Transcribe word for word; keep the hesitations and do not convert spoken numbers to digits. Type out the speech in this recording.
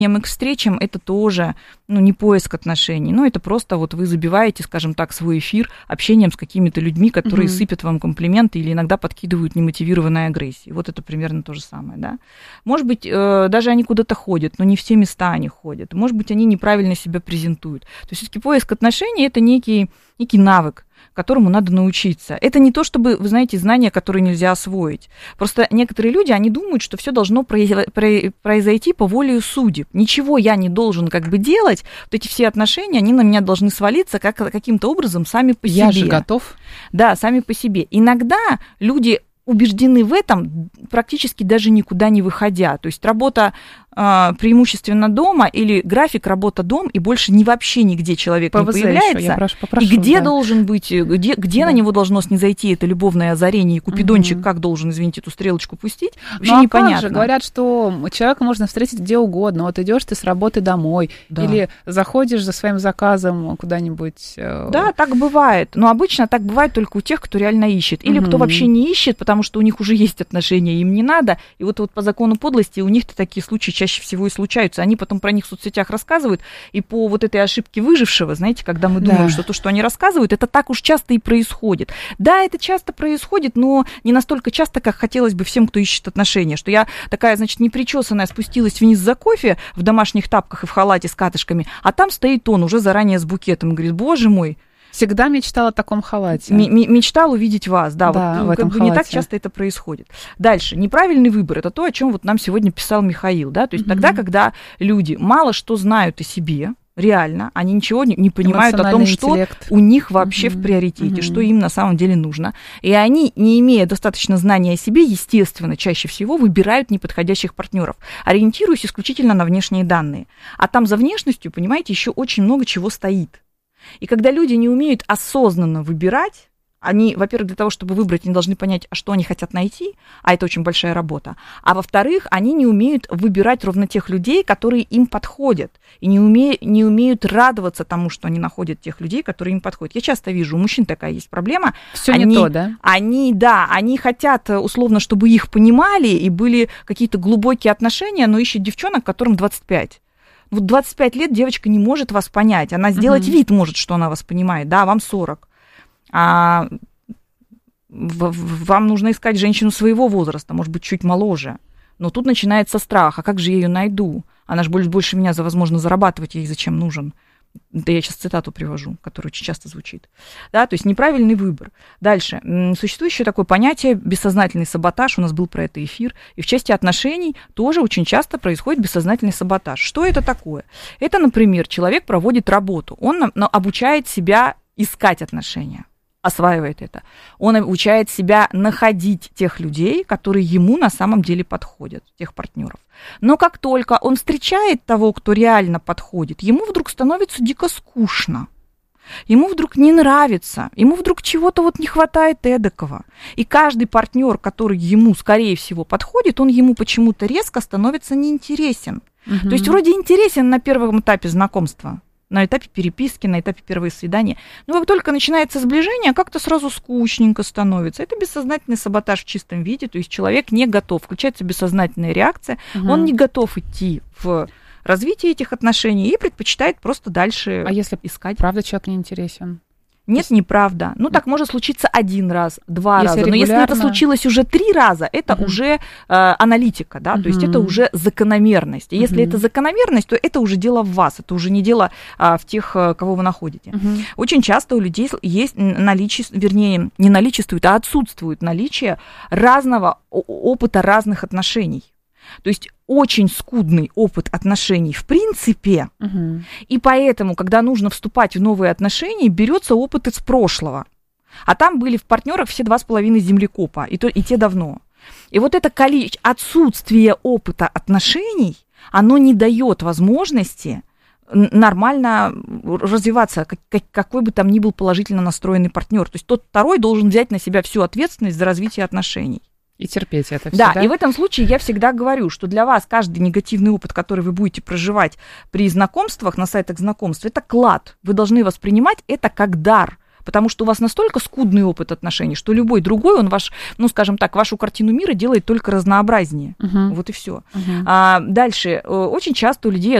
к встречам это тоже, ну, не поиск отношений, но это просто вот вы забиваете, скажем так, свой эфир общением с какими-то людьми, которые mm-hmm. сыпят вам комплименты или иногда подкидывают немотивированной агрессией. Вот это примерно то же самое, да. Может быть, даже они куда-то ходят, но не в те места они ходят. Может быть, они неправильно себя презентуют. То есть все-таки поиск отношений – это некий, некий навык, которому надо научиться. Это не то, чтобы, вы знаете, знания, которые нельзя освоить. Просто некоторые люди, они думают, что все должно произойти по воле судеб. Ничего я не должен как бы делать. Вот эти все отношения, они на меня должны свалиться как, каким-то образом сами по себе. Я же готов. Да, сами по себе. Иногда люди убеждены в этом, практически даже никуда не выходя. То есть работа э, преимущественно дома или график работа-дом, и больше ни вообще нигде человек ПВЗ не появляется. Еще, я прошу, попрошу, и где да. должен быть, где, где да. на него должно снизойти это любовное озарение, и Купидончик угу. как должен, извините, эту стрелочку пустить, вообще ну, непонятно. А как же? Говорят, что человека можно встретить где угодно. Вот идешь ты с работы домой, да. или заходишь за своим заказом куда-нибудь. Да, так бывает. Но обычно так бывает только у тех, кто реально ищет. Или угу. кто вообще не ищет, потому что у них уже есть отношения, им не надо. И вот, вот по закону подлости у них-то такие случаи чаще всего и случаются. Они потом про них в соцсетях рассказывают, и по вот этой ошибке выжившего, знаете, когда мы думаем, да. что то, что они рассказывают, это так уж часто и происходит. Да, это часто происходит, но не настолько часто, как хотелось бы всем, кто ищет отношения. Что я такая, значит, непричесанная спустилась вниз за кофе в домашних тапках и в халате с катышками, а там стоит он уже заранее с букетом и говорит: боже мой, всегда мечтала о таком халате. М- мечтал увидеть вас, да, да вот в этом как бы халате. Не так часто это происходит. Дальше, неправильный выбор, это то, о чем вот нам сегодня писал Михаил, да, то есть mm-hmm. тогда, когда люди мало что знают о себе, реально, они ничего не, не понимают о том, что интеллект. У них вообще mm-hmm. в приоритете, mm-hmm. что им на самом деле нужно, и они, не имея достаточно знания о себе, естественно, чаще всего выбирают неподходящих партнеров, ориентируясь исключительно на внешние данные, а там за внешностью, понимаете, еще очень много чего стоит. И когда люди не умеют осознанно выбирать, они, во-первых, для того, чтобы выбрать, они должны понять, что они хотят найти, а это очень большая работа, а во-вторых, они не умеют выбирать ровно тех людей, которые им подходят, и не, уме... не умеют радоваться тому, что они находят тех людей, которые им подходят. Я часто вижу, у мужчин такая есть проблема. Все они, не то, да? Они, да, они хотят, условно, чтобы их понимали, и были какие-то глубокие отношения, но ищут девчонок, которым двадцать пять. Вот двадцать пять лет девочка не может вас понять. Она сделать uh-huh. вид может, что она вас понимает. Да, вам сорок. А вам нужно искать женщину своего возраста, может быть, чуть моложе. Но тут начинается страх. А как же я ее найду? Она же больше меня, возможно, зарабатывать ей зачем нужен. Да я сейчас цитату привожу, которая очень часто звучит. Да, то есть неправильный выбор. Дальше. Существует еще такое понятие бессознательный саботаж. У нас был про это эфир. И в части отношений тоже очень часто происходит бессознательный саботаж. Что это такое? Это, например, человек проводит работу. Он обучает себя искать отношения. Осваивает это. Он обучает себя находить тех людей, которые ему на самом деле подходят, тех партнеров. Но как только он встречает того, кто реально подходит, ему вдруг становится дико скучно. Ему вдруг не нравится, ему вдруг чего-то вот не хватает эдакого. И каждый партнер, который ему, скорее всего, подходит, он ему почему-то резко становится неинтересен. Угу. То есть вроде интересен на первом этапе знакомства, на этапе переписки, на этапе первого свидания. Но как только начинается сближение, как-то сразу скучненько становится. Это бессознательный саботаж в чистом виде, то есть человек не готов, включается бессознательная реакция, угу. он не готов идти в развитие этих отношений и предпочитает просто дальше а если искать. Правда человек не интересен? Нет, есть... неправда. Ну, так может случиться один раз, два если раза. регулярно... Но если это случилось уже три раза, это uh-huh. уже э, аналитика, да, uh-huh. то есть это уже закономерность. И uh-huh. если это закономерность, то это уже дело в вас, это уже не дело а, в тех, кого вы находите. Uh-huh. Очень часто у людей есть наличие, вернее, не наличествует, а отсутствует наличие разного опыта разных отношений. То есть очень скудный опыт отношений в принципе, угу. и поэтому, когда нужно вступать в новые отношения, берется опыт из прошлого. А там были в партнерах все два с половиной землекопа, и, то, и те давно. И вот это количество, отсутствие опыта отношений, оно не дает возможности нормально развиваться, как, как, какой бы там ни был положительно настроенный партнер. То есть тот второй должен взять на себя всю ответственность за развитие отношений. И терпеть это все, да, да? И в этом случае я всегда говорю, что для вас каждый негативный опыт, который вы будете проживать при знакомствах, на сайтах знакомств, это клад. Вы должны воспринимать это как дар. Потому что у вас настолько скудный опыт отношений, что любой другой, он ваш, ну, скажем так, вашу картину мира делает только разнообразнее. Uh-huh. Вот и все. Uh-huh. А, дальше. Очень часто у людей